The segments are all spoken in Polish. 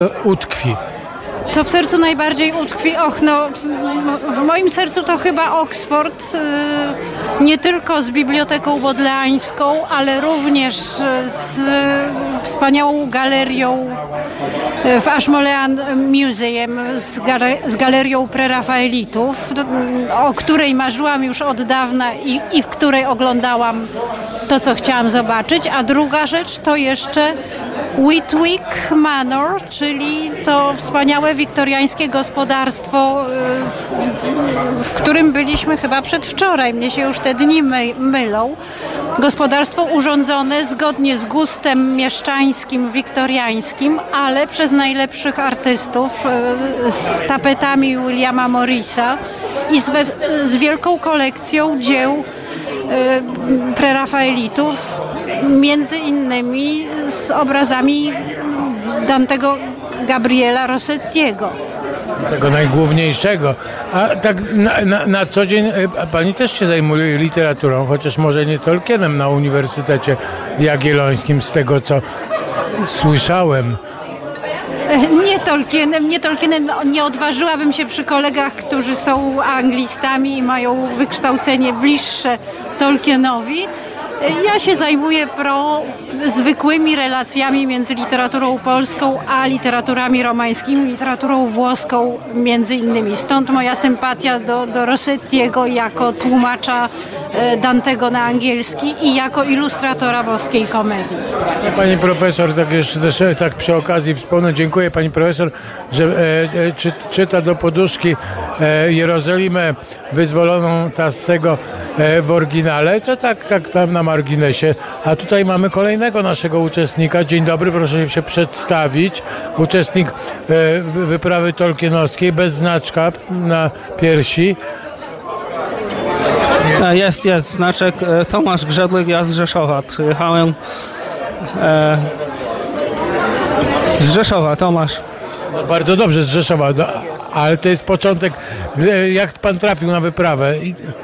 utkwi? Co w sercu najbardziej utkwi? W moim sercu to chyba Oxford, nie tylko z Biblioteką Bodleańską, ale również z wspaniałą galerią w Ashmolean Museum, z galerią prerafaelitów, o której marzyłam już od dawna i w której oglądałam to, co chciałam zobaczyć. A druga rzecz to jeszcze Whitwick Manor, czyli to wspaniałe wiktoriańskie gospodarstwo, w którym byliśmy chyba przedwczoraj. Mnie się już te dni mylą. Gospodarstwo urządzone zgodnie z gustem mieszczańskim, wiktoriańskim, ale przez najlepszych artystów, z tapetami Williama Morrisa i z wielką kolekcją dzieł prerafaelitów, między innymi z obrazami Dantego Gabriela Rossettiego. Tego najgłówniejszego. A tak na co dzień pani też się zajmuje literaturą, chociaż może nie Tolkienem na Uniwersytecie Jagiellońskim, z tego co słyszałem. Nie Tolkienem, nie odważyłabym się przy kolegach, którzy są anglistami i mają wykształcenie bliższe Tolkienowi. Ja się zajmuję zwykłymi relacjami między literaturą polską a literaturami romańskimi, literaturą włoską między innymi. Stąd moja sympatia do Rossettiego jako tłumacza Dantego na angielski i jako ilustratora boskiej komedii. Pani profesor, tak jeszcze też tak przy okazji wspomnę, dziękuję pani profesor, że czyta do poduszki Jerozolimę wyzwoloną Tassego w oryginale. To tak tam na marginesie. A tutaj mamy kolejnego naszego uczestnika. Dzień dobry, proszę się przedstawić. Uczestnik wyprawy tolkienowskiej bez znaczka na piersi. Jest znaczek. Tomasz Grzedlik, ja z Rzeszowa. Przyjechałem z Rzeszowa, Tomasz. No bardzo dobrze, z Rzeszowa, ale to jest początek. Jak pan trafił na wyprawę?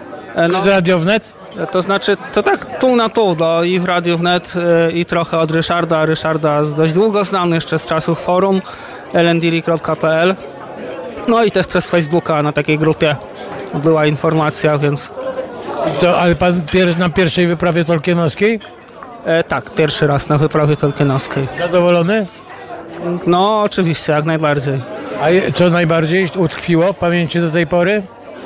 Z Radio Wnet? To znaczy, to tak tu na tu, i w Radiu Wnet i trochę od Ryszarda. Ryszarda dość długo znany jeszcze z czasów forum lndili.pl. No i też przez Facebooka na takiej grupie była informacja, więc... Co, ale pan na pierwszej wyprawie tolkienowskiej? Tak, pierwszy raz na wyprawie tolkienowskiej. Zadowolony? No, oczywiście, jak najbardziej. A co najbardziej utkwiło w pamięci do tej pory?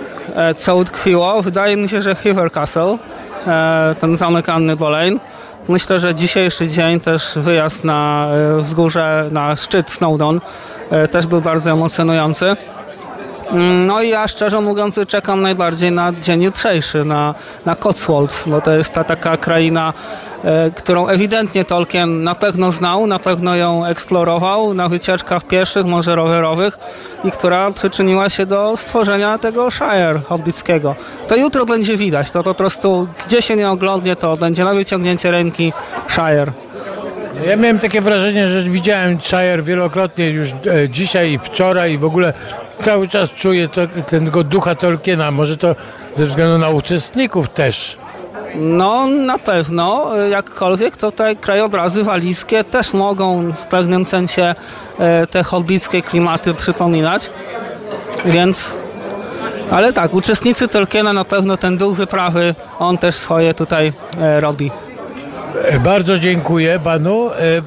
Co utkwiło? Wydaje mi się, że Hever Castle, ten zamek Anny Boleyn. Myślę, że dzisiejszy dzień też wyjazd na wzgórze, na szczyt Snowdon też był bardzo emocjonujący. No i ja szczerze mówiąc czekam najbardziej na dzień jutrzejszy, na Cotswolds, bo to jest ta taka kraina, którą ewidentnie Tolkien na pewno znał, na pewno ją eksplorował na wycieczkach pieszych, może rowerowych i która przyczyniła się do stworzenia tego Shire hobbickiego. To jutro będzie widać, to po prostu gdzie się nie oglądnie, to będzie na wyciągnięcie ręki Shire. Ja miałem takie wrażenie, że widziałem Shire wielokrotnie już dzisiaj i wczoraj i w ogóle cały czas czuję tego ducha Tolkiena. Może to ze względu na uczestników też. No na pewno, jakkolwiek tutaj krajobrazy walijskie też mogą w pewnym sensie te hobbickie klimaty przypominać, więc... Ale tak, uczestnicy Tolkiena na pewno ten duch wyprawy, on też swoje tutaj robi. Bardzo dziękuję panu.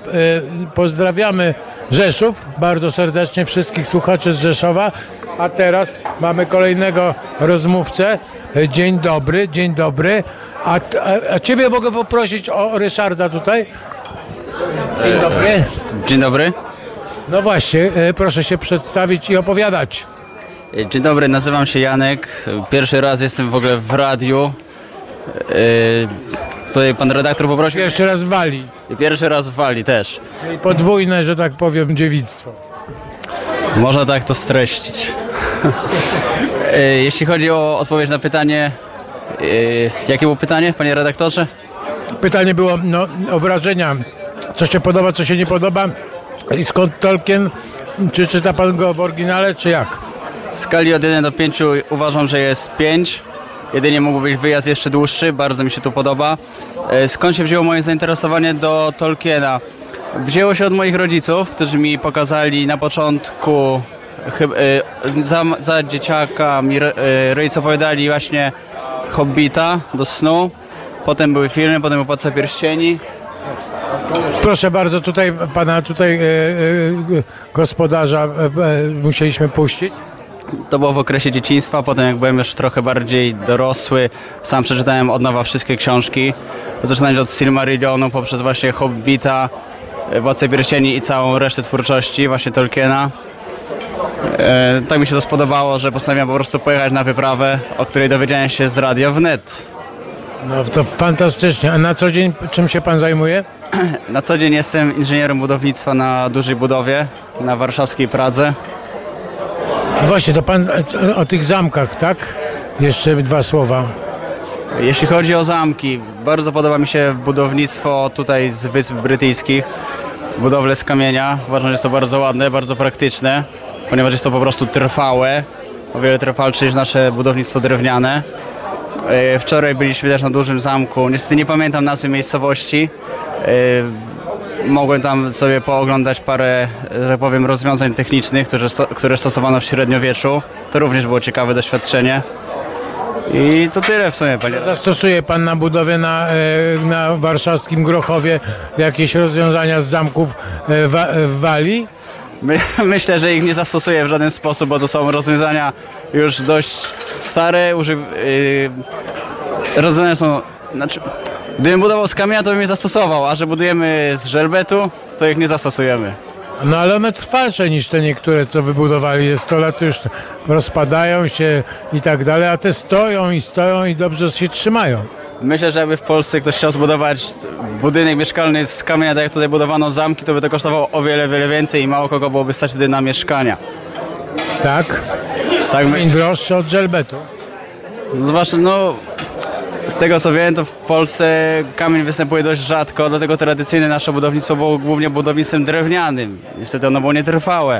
Pozdrawiamy Rzeszów, bardzo serdecznie wszystkich słuchaczy z Rzeszowa. A teraz mamy kolejnego rozmówcę. Dzień dobry, dzień dobry. A ciebie mogę poprosić o Ryszarda tutaj? Dzień dobry. Dzień dobry. No właśnie, proszę się przedstawić i opowiadać. Dzień dobry, nazywam się Janek. Pierwszy raz jestem w ogóle w radiu. Tutaj pan redaktor poprosił. Pierwszy raz w Walii. I pierwszy raz w Walii też. I podwójne, że tak powiem, dziewictwo. Można tak to streścić. Jeśli chodzi o odpowiedź na pytanie, jakie było pytanie, panie redaktorze? Pytanie było o wrażenia, co się podoba, co się nie podoba i skąd Tolkien, czy czyta pan go w oryginale, czy jak? W skali od 1 do 5 uważam, że jest 5. Jedynie mógł być wyjazd jeszcze dłuższy, bardzo mi się tu podoba. Skąd się wzięło moje zainteresowanie do Tolkiena? Wzięło się od moich rodziców, którzy mi pokazali na początku, za dzieciaka mi rodzice opowiadali właśnie Hobbita do snu, potem były filmy, potem był Władca Pierścieni. Proszę bardzo, tutaj pana gospodarza musieliśmy puścić. To było w okresie dzieciństwa, potem jak byłem już trochę bardziej dorosły, sam przeczytałem od nowa wszystkie książki, zaczynając od Silmarillionu poprzez właśnie Hobbita, Władcę Pierścieni i całą resztę twórczości właśnie Tolkiena. Tak mi się to spodobało, że postanowiłem po prostu pojechać na wyprawę, o której dowiedziałem się z radia wnet. No to fantastycznie. A na co dzień czym się pan zajmuje? Na co dzień jestem inżynierem budownictwa na dużej budowie na warszawskiej Pradze. Właśnie, to pan o tych zamkach, tak? Jeszcze 2 słowa. Jeśli chodzi o zamki, bardzo podoba mi się budownictwo tutaj z Wysp Brytyjskich. Budowle z kamienia. Uważam, że jest to bardzo ładne, bardzo praktyczne, ponieważ jest to po prostu trwałe. O wiele trwalsze niż nasze budownictwo drewniane. Wczoraj byliśmy też na dużym zamku. Niestety nie pamiętam nazwy miejscowości. Mogłem tam sobie pooglądać parę, że tak powiem, rozwiązań technicznych, które stosowano w średniowieczu. To również było ciekawe doświadczenie. I to tyle w sumie, panie. Zastosuje pan na budowie na warszawskim Grochowie jakieś rozwiązania z zamków w Walii? Myślę, że ich nie zastosuję w żaden sposób, bo to są rozwiązania już dość stare. Rozwiązania są... Znaczy, gdybym budował z kamienia, to bym je zastosował, a że budujemy z żelbetu, to ich nie zastosujemy. No ale one trwalsze niż te niektóre, co wybudowali. Jest 100 lat, już rozpadają się i tak dalej, a te stoją i dobrze się trzymają. Myślę, że jakby w Polsce ktoś chciał zbudować budynek mieszkalny z kamienia, tak jak tutaj budowano zamki, to by to kosztowało o wiele, wiele więcej i mało kogo byłoby stać wtedy na mieszkania. Tak? Tak, Im droższe od żelbetu. zwłaszcza, no, z tego co wiem, to w Polsce kamień występuje dość rzadko, dlatego tradycyjne nasze budownictwo było głównie budownictwem drewnianym. Niestety ono było nietrwałe.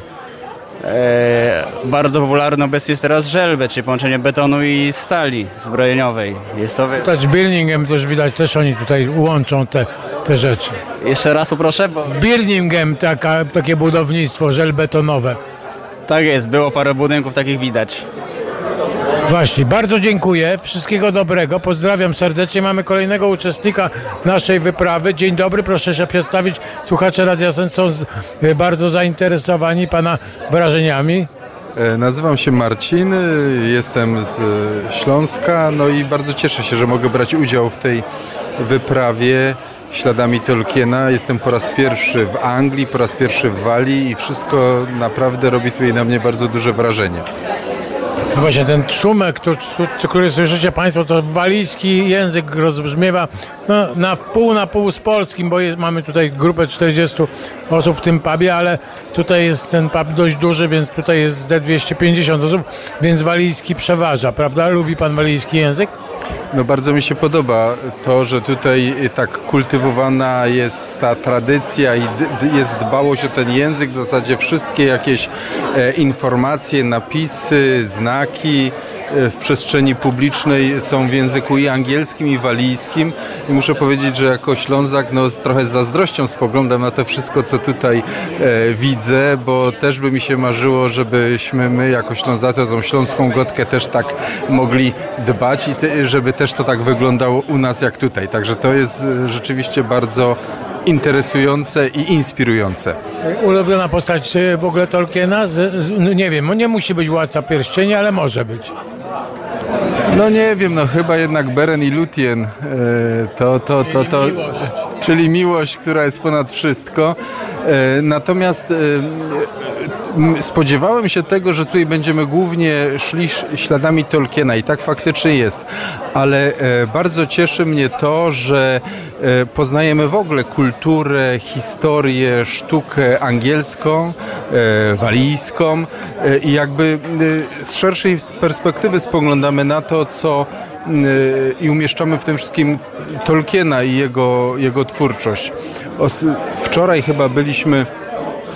Bardzo popularny obecnie jest teraz żelbet, czyli połączenie betonu i stali zbrojeniowej. Jest to... Touch Birmingham też widać, też oni tutaj łączą te rzeczy. Jeszcze raz poproszę, bo... W Birmingham takie budownictwo żelbetonowe. Tak jest, było parę budynków takich widać. Właśnie, bardzo dziękuję, wszystkiego dobrego, pozdrawiam serdecznie. Mamy kolejnego uczestnika naszej wyprawy. Dzień dobry, proszę się przedstawić. Słuchacze Radia Sen są bardzo zainteresowani pana wrażeniami. Nazywam się Marcin, jestem z Śląska, no i bardzo cieszę się, że mogę brać udział w tej wyprawie śladami Tolkiena. Jestem po raz pierwszy w Anglii, po raz pierwszy w Walii i wszystko naprawdę robi tutaj na mnie bardzo duże wrażenie. No właśnie, ten szumek, który słyszycie państwo, to walijski język rozbrzmiewa no, na pół z polskim, bo mamy tutaj grupę 40 osób w tym pubie, ale tutaj jest ten pub dość duży, więc tutaj jest 250 osób, więc walijski przeważa, prawda? Lubi pan walijski język? No bardzo mi się podoba to, że tutaj tak kultywowana jest ta tradycja i jest dbałość o ten język. W zasadzie wszystkie jakieś informacje, napisy, znaki w przestrzeni publicznej są w języku i angielskim, i walijskim. I muszę powiedzieć, że jako Ślązak no, trochę z zazdrością spoglądam na to wszystko, co tutaj widzę, bo też by mi się marzyło, żebyśmy my jako Ślązacy o tą śląską gotkę też tak mogli dbać i żeby też to tak wyglądało u nas jak tutaj. Także to jest rzeczywiście bardzo interesujące i inspirujące. Ulubiona postać w ogóle Tolkiena? Nie wiem, nie musi być Władca Pierścieni, ale może być. No nie wiem, no chyba jednak Beren i Lúthien czyli miłość, która jest ponad wszystko. Natomiast spodziewałem się tego, że tutaj będziemy głównie szli śladami Tolkiena i tak faktycznie jest, ale bardzo cieszy mnie to, że poznajemy w ogóle kulturę, historię, sztukę angielską, walijską i jakby z szerszej perspektywy spoglądamy na to, co i umieszczamy w tym wszystkim Tolkiena i jego twórczość. Wczoraj chyba byliśmy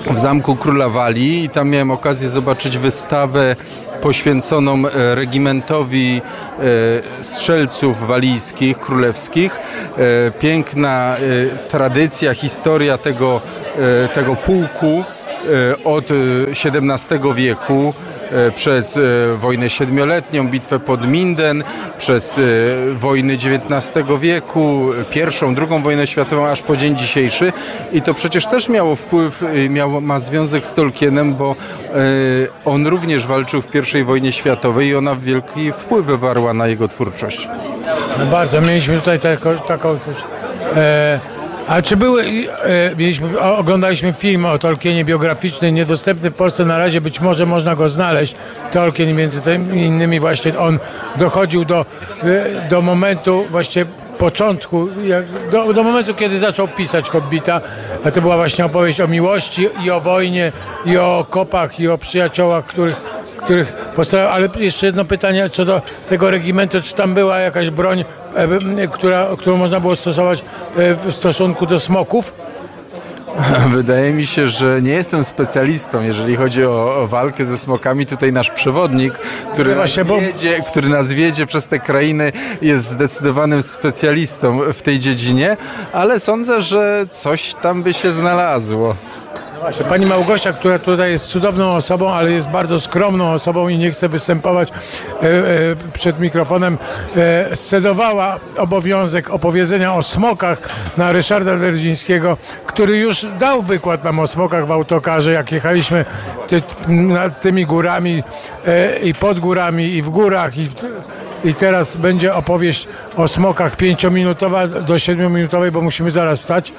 w Zamku Króla Walii i tam miałem okazję zobaczyć wystawę poświęconą regimentowi strzelców walijskich, królewskich. Piękna tradycja, historia tego pułku od XVII wieku, przez wojnę siedmioletnią, bitwę pod Minden, przez wojny XIX wieku, pierwszą, drugą wojnę światową, aż po dzień dzisiejszy. I to przecież też miało wpływ, ma związek z Tolkienem, bo on również walczył w I wojnie światowej i ona wielki wpływ wywarła na jego twórczość. No bardzo, mieliśmy tutaj taką a czy oglądaliśmy film o Tolkienie biograficzny, niedostępny w Polsce na razie, być może można go znaleźć. Tolkien, między innymi właśnie on dochodził do momentu właśnie początku, do momentu, kiedy zaczął pisać Hobbita, a to była właśnie opowieść o miłości i o wojnie, i o okopach, i o przyjaciołach, których postarał. Ale jeszcze jedno pytanie co do tego regimentu, czy tam była jakaś broń, którą można było stosować w stosunku do smoków? Wydaje mi się, że nie jestem specjalistą, jeżeli chodzi o walkę ze smokami. Tutaj nasz przewodnik, który nas wiedzie przez te krainy, jest zdecydowanym specjalistą w tej dziedzinie, ale sądzę, że coś tam by się znalazło. Właśnie, pani Małgosia, która tutaj jest cudowną osobą, ale jest bardzo skromną osobą i nie chce występować przed mikrofonem, scedowała obowiązek opowiedzenia o smokach na Ryszarda Derdzińskiego, który już dał wykład nam o smokach w autokarze, jak jechaliśmy nad tymi górami i pod górami i w górach i teraz będzie opowieść o smokach 5-minutowa do 7-minutowej, bo musimy zaraz wstać.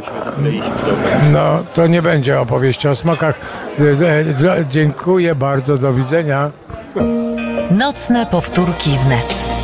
No, to nie będzie opowieści o smokach. Dziękuję bardzo, do widzenia. Nocne powtórki wnet.